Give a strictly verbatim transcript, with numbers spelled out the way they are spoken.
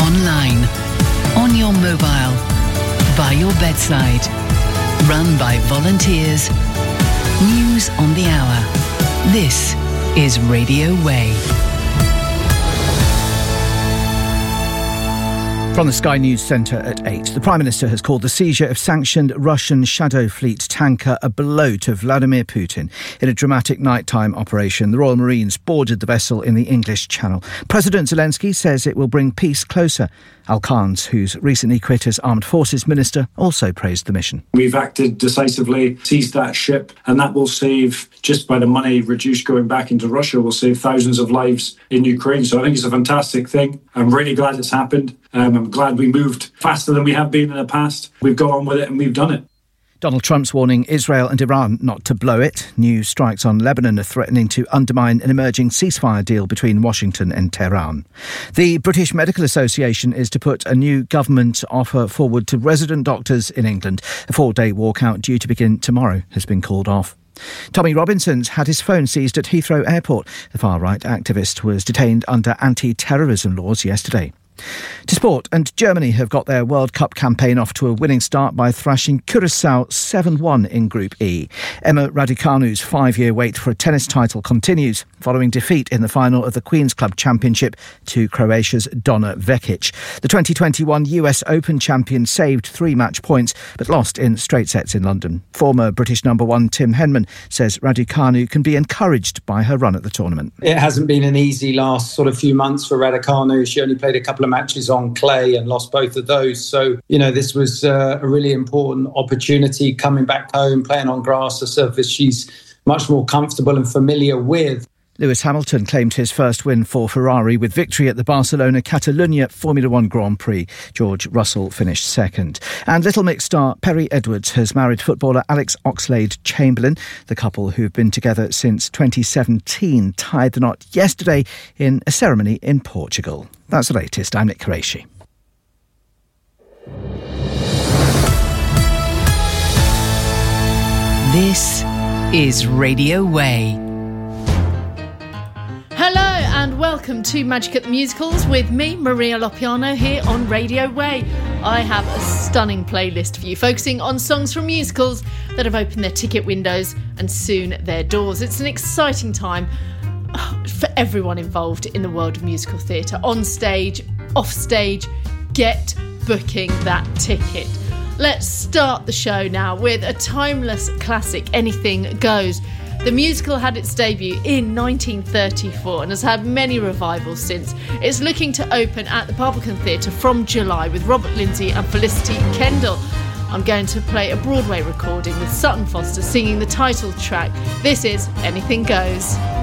online, on your mobile, by your bedside. Run by volunteers. News on the hour. This is Radio Way. From the Sky News Centre at eight, the Prime Minister has called the seizure of sanctioned Russian Shadow Fleet tanker a blow to Vladimir Putin. In a dramatic nighttime operation, the Royal Marines boarded the vessel in the English Channel. President Zelensky says it will bring peace closer. Al Khans, who's recently quit as Armed Forces Minister, also praised the mission. We've acted decisively, seized that ship, and that will save, just by the money reduced going back into Russia, will save thousands of lives in Ukraine. So I think it's a fantastic thing. I'm really glad it's happened. Um, I'm glad we moved faster than we have been in the past. We've gone on with it and we've done it. Donald Trump's warning Israel and Iran not to blow it. New strikes on Lebanon are threatening to undermine an emerging ceasefire deal between Washington and Tehran. The British Medical Association is to put a new government offer forward to resident doctors in England. A four-day walkout due to begin tomorrow has been called off. Tommy Robinson's had his phone seized at Heathrow Airport. The far-right activist was detained under anti-terrorism laws yesterday. To sport, and Germany have got their World Cup campaign off to a winning start by thrashing Curaçao seven one in Group E. Emma Raducanu's five-year wait for a tennis title continues, following defeat in the final of the Queen's Club Championship to Croatia's Donna Vekic. The twenty twenty-one U S Open champion saved three match points, but lost in straight sets in London. Former British number one Tim Henman says Raducanu can be encouraged by her run at the tournament. It hasn't been an easy last sort of few months for Raducanu. She only played a couple of matches on clay and lost both of those. So, you know, this was uh, a really important opportunity coming back home, playing on grass, a surface she's much more comfortable and familiar with. Lewis Hamilton claimed his first win for Ferrari with victory at the Barcelona Catalunya Formula One Grand Prix. George Russell finished second. And Little Mix star Perry Edwards has married footballer Alex Oxlade-Chamberlain. The couple, who've been together since twenty seventeen, tied the knot yesterday in a ceremony in Portugal. That's the latest. I'm Nick Qureshi. This is Radio Way. Hello and welcome to Magic at the Musicals with me, Maria Lopiano, here on Radio Way. I have a stunning playlist for you, focusing on songs from musicals that have opened their ticket windows and soon their doors. It's an exciting time for everyone involved in the world of musical theatre. On stage, off stage, get booking that ticket. Let's start the show now with a timeless classic, Anything Goes. The musical had its debut in nineteen thirty-four and has had many revivals since. It's looking to open at the Barbican Theatre from July with Robert Lindsay and Felicity Kendall. I'm going to play a Broadway recording with Sutton Foster singing the title track. This is Anything Goes.